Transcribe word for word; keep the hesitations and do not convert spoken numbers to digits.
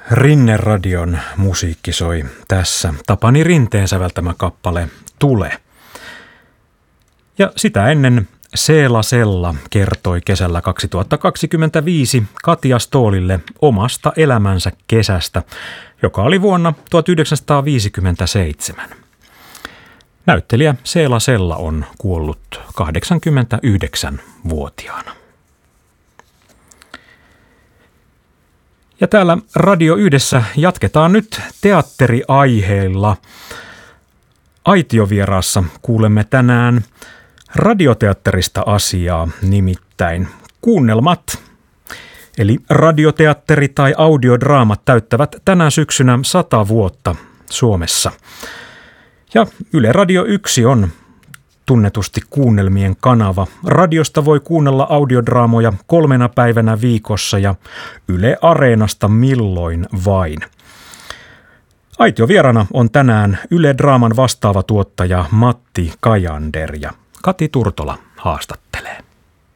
Rinneradion musiikki soi tässä. Tapani Rinteen säveltämä kappale Tule. Ja sitä ennen Seela Sella kertoi kesällä kaksituhattakaksikymmentäviisi Katja Ståhlille omasta elämänsä kesästä, joka oli vuonna tuhatyhdeksänsataaviisikymmentäseitsemän. Näyttelijä Seela Sella on kuollut kahdeksankymmentäyhdeksänvuotiaana. Ja täällä Radio Yhdessä jatketaan nyt teatteriaiheilla. Aitiovieraassa kuulemme tänään radioteatterista asiaa, nimittäin kuunnelmat. Eli radioteatteri tai audiodraamat täyttävät tänä syksynä sata vuotta Suomessa. Ja Yle Radio yksi on tunnetusti kuunnelmien kanava. Radiosta voi kuunnella audiodraamoja kolmena päivänä viikossa ja Yle Areenasta milloin vain. Aitiovierana on tänään Yle Draaman vastaava tuottaja Matti Kajander ja Kati Turtola haastattelee.